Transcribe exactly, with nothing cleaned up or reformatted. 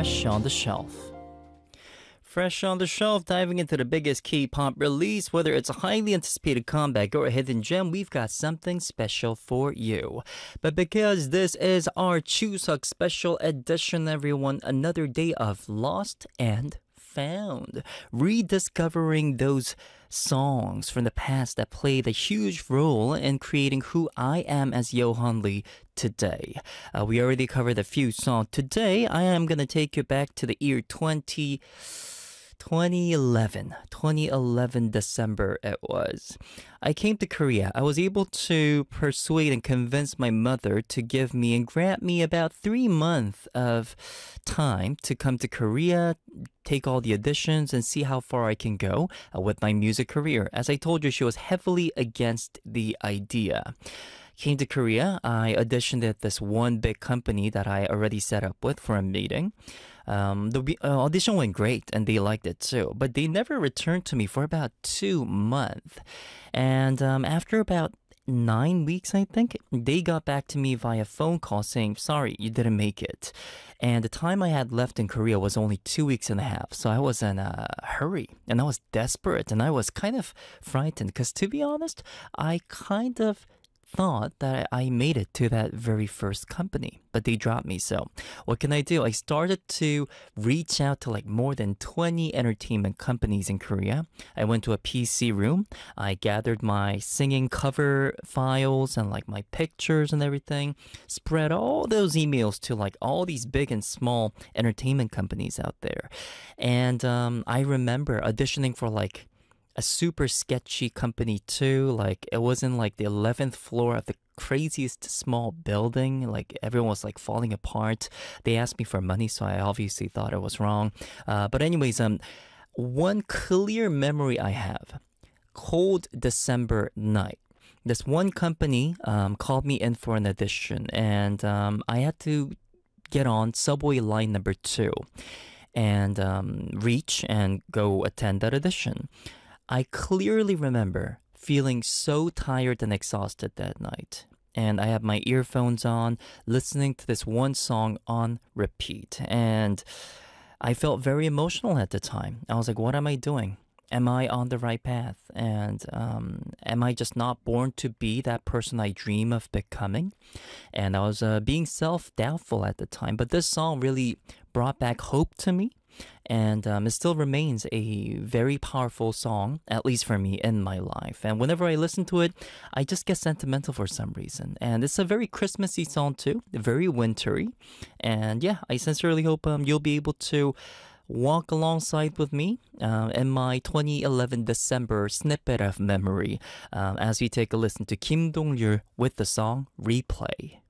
Fresh on the Shelf. Fresh on the Shelf, diving into the biggest K-pop release. Whether it's a highly anticipated comeback or a hidden gem, we've got something special for you. But because this is our Chuseok special edition, everyone, another day of Lost and Found. Rediscovering those songs from the past that played a huge role in creating who I am as Yohan Lee today. Uh, we already covered a few songs. Today, I am going to take you back to the year twenty... twenty eleven. twenty eleven December it was. I came to Korea. I was able to persuade and convince my mother to give me and grant me about three months of time to come to Korea, take all the auditions, and see how far I can go uh, with my music career. As I told you, she was heavily against the idea. Came to Korea, I auditioned at this one big company that I already set up with for a meeting. Um, the uh, audition went great and they liked it too, but they never returned to me for about two months. And um, after about nine weeks, I think, they got back to me via phone call saying, sorry, you didn't make it. And the time I had left in Korea was only two weeks and a half. So I was in a hurry and I was desperate and I was kind of frightened because, to be honest, I kind of thought that I made it to that very first company, but they dropped me. So what can I do? I started to reach out to like more than twenty entertainment companies in Korea. I went to a P C room. I gathered my singing cover files and like my pictures and everything, spread all those emails to like all these big and small entertainment companies out there. And um, I remember auditioning for like a super sketchy company too. Like it was in like the eleventh floor of the craziest small building. Like everyone was like falling apart. They asked me for money, so I obviously thought it was wrong. Uh, but anyways, um, one clear memory I have: cold December night. This one company um, called me in for an audition, and um, I had to get on subway line number two and um, reach and go attend that audition. I clearly remember feeling so tired and exhausted that night. And I had my earphones on, listening to this one song on repeat. And I felt very emotional at the time. I was like, what am I doing? Am I on the right path? And um, am I just not born to be that person I dream of becoming? And I was uh, being self-doubtful at the time. But this song really brought back hope to me. And um, it still remains a very powerful song, at least for me, in my life. And whenever I listen to it, I just get sentimental for some reason. And it's a very Christmassy song too, very wintry. And yeah, I sincerely hope um, you'll be able to walk alongside with me uh, in my twenty eleven December snippet of memory um, as we take a listen to Kim Dong-ryul with the song Replay.